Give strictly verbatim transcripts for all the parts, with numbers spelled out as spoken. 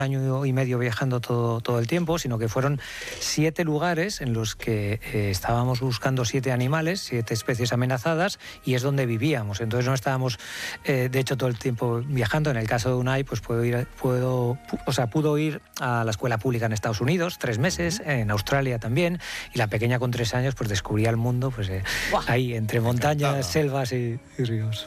año y medio viajando todo, todo el tiempo, sino que fueron siete lugares en los que eh, estábamos buscando siete animales, siete especies amenazadas, y es donde vivíamos. Entonces no estábamos, eh, de hecho, todo el tiempo viajando. En el caso de Unai, pues puedo ir, puedo, o sea, pudo ir a la escuela pública en Estados Unidos, tres meses, en Australia también, y la pequeña con tres años pues descubría el mundo, pues eh, ahí, entre montañas, selvas y, y ríos.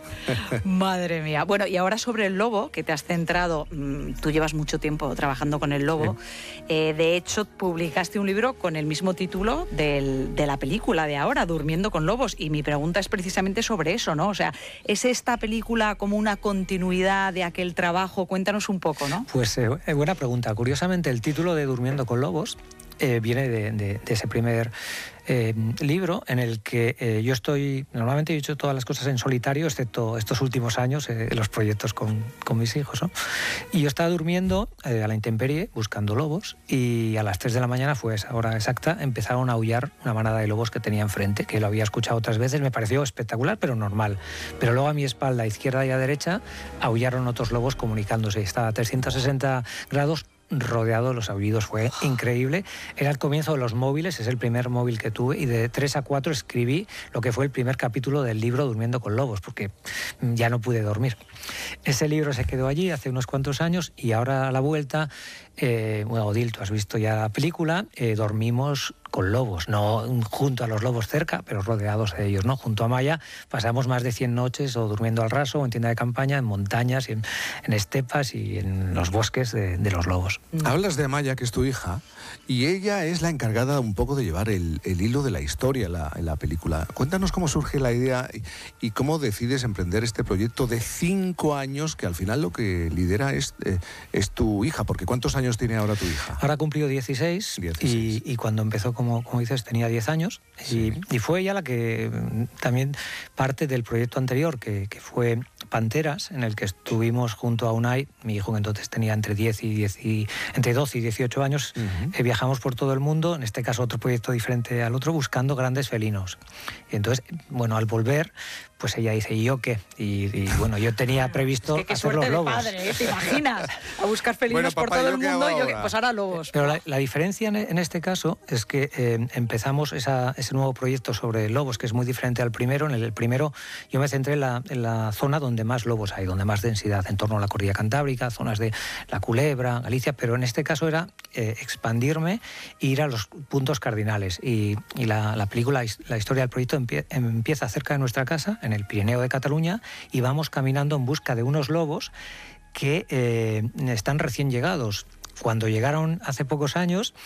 Madre mía. Bueno, y ahora sobre el lobo, que te has centrado, mmm, tú llevas mucho tiempo trabajando con el lobo. Sí. Eh, de hecho, publicaste un libro con el mismo título del, de la película de ahora, Durmiendo con lobos. Y mi pregunta es precisamente sobre eso, ¿no? O sea, ¿es esta película como una continuidad de aquel trabajo? Cuéntanos un poco, ¿no? Pues eh, buena pregunta. Curiosamente, el título de Durmiendo con lobos eh, viene de, de, de ese primer Eh, libro en el que eh, yo estoy, normalmente he hecho todas las cosas en solitario, excepto estos últimos años, eh, los proyectos con, con mis hijos, ¿no? Y yo estaba durmiendo eh, a la intemperie, buscando lobos, y a las tres de la mañana, fue esa hora exacta, empezaron a aullar una manada de lobos que tenía enfrente, que lo había escuchado otras veces, me pareció espectacular, pero normal. Pero luego a mi espalda, izquierda y a derecha, aullaron otros lobos comunicándose. Estaba a trescientos sesenta grados, rodeado de los aullidos, fue increíble. Era el comienzo de los móviles, es el primer móvil que tuve, y de tres a cuatro escribí lo que fue el primer capítulo del libro Durmiendo con lobos, porque ya no pude dormir. Ese libro se quedó allí hace unos cuantos años, y ahora a la vuelta, eh, bueno, Odil, tú has visto ya la película, eh, dormimos con lobos, no junto a los lobos cerca, pero rodeados de ellos, ¿no? Junto a Maya pasamos más de cien noches o durmiendo al raso o en tienda de campaña, en montañas, y en, en estepas y en los bosques de, de los lobos. Hablas de Maya, que es tu hija, y ella es la encargada un poco de llevar el, el hilo de la historia en la, en la película. Cuéntanos cómo surge la idea y, y cómo decides emprender este proyecto de cinco años, que al final lo que lidera es, eh, es tu hija, porque ¿cuántos años tiene ahora tu hija? Ahora cumplió dieciséis, dieciséis. Y, y cuando empezó, como, como dices, tenía diez años, sí. y, y fue ella la que también parte del proyecto anterior, que, que fue Panteras, en el que estuvimos junto a Unai, mi hijo que entonces tenía entre diez y diez y, entre doce y dieciocho años, uh-huh. eh, viajamos por todo el mundo, en este caso otro proyecto diferente al otro, buscando grandes felinos. Y entonces, bueno, al volver, pues ella dice, ¿y yo qué? Y, y bueno, yo tenía previsto es que hacer los lobos. Padre, ¿eh? ¿Te imaginas? A buscar felinos bueno, por papá, todo el mundo, y yo, pues ahora lobos. Pero la, la diferencia en, en este caso es que eh, empezamos esa, ese nuevo proyecto sobre lobos, que es muy diferente al primero. En el, el primero yo me centré en la, en la zona donde más lobos hay, donde más densidad, en torno a la cordillera cantábrica, zonas de la Culebra, Galicia, pero en este caso era eh, expandirme e ir a los puntos cardinales. Y, y la, la película, la historia del proyecto empie, empieza cerca de nuestra casa, en el Pirineo de Cataluña, y vamos caminando en busca de unos lobos que eh, están recién llegados. Cuando llegaron hace pocos años,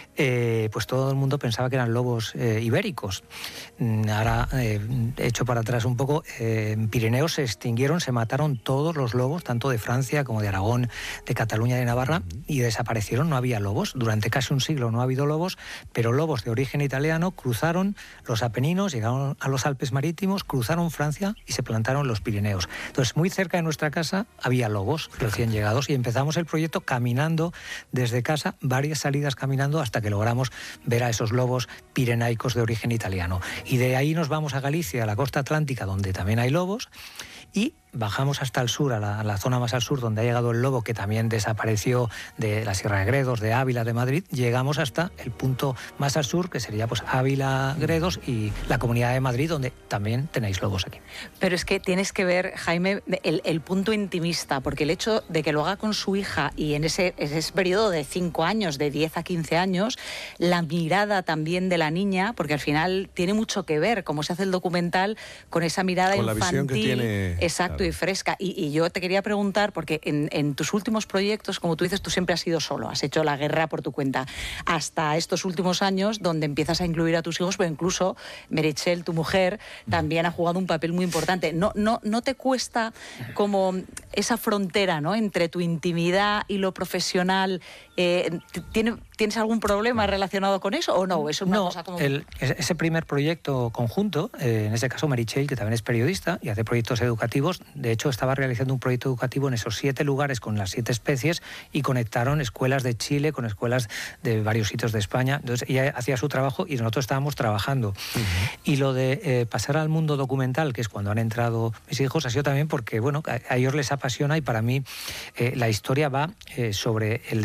eh, pues todo el mundo pensaba que eran lobos eh, ibéricos. Ahora, eh, hecho para atrás un poco, eh, en Pirineos se extinguieron, se mataron todos los lobos, tanto de Francia como de Aragón, de Cataluña y de Navarra, y desaparecieron, no había lobos. Durante casi un siglo no ha habido lobos, pero lobos de origen italiano cruzaron los Apeninos, llegaron a los Alpes marítimos, cruzaron Francia y se plantaron en los Pirineos. Entonces, muy cerca de nuestra casa había lobos recién llegados, y empezamos el proyecto caminando desde casa, varias salidas caminando, hasta que logramos ver a esos lobos pirenaicos de origen italiano. Y de ahí nos vamos a Galicia, a la costa atlántica, donde también hay lobos, y bajamos hasta el sur, a la, a la zona más al sur, donde ha llegado el lobo, que también desapareció de la Sierra de Gredos, de Ávila, de Madrid. Llegamos hasta el punto más al sur, que sería pues Ávila, Gredos y la Comunidad de Madrid, donde también tenéis lobos aquí. Pero es que tienes que ver, Jaime, el, el punto intimista, porque el hecho de que lo haga con su hija, y en ese, ese periodo de cinco años, de diez a quince años, la mirada también de la niña, porque al final tiene mucho que ver cómo se hace el documental con esa mirada con infantil. La visión que tiene, exacto, claro. Y fresca. Y, y yo te quería preguntar, porque en, en tus últimos proyectos, como tú dices, tú siempre has sido solo, has hecho la guerra por tu cuenta, hasta estos últimos años, donde empiezas a incluir a tus hijos, pero incluso Meritxell, tu mujer, también ha jugado un papel muy importante. ¿No, no, no te cuesta como esa frontera, ¿no?, entre tu intimidad y lo profesional? Eh, ¿tiene, ¿Tienes algún problema relacionado con eso o no? ¿Es una no, cosa como... el, ese primer proyecto conjunto, eh, en ese caso Meritxell, que también es periodista y hace proyectos educativos, de hecho estaba realizando un proyecto educativo en esos siete lugares con las siete especies, y conectaron escuelas de Chile con escuelas de varios sitios de España. Entonces ella hacía su trabajo y nosotros estábamos trabajando. Uh-huh. Y lo de eh, pasar al mundo documental, que es cuando han entrado mis hijos, ha sido también porque, bueno, a, a ellos les apasiona, y para mí eh, la historia va eh, sobre el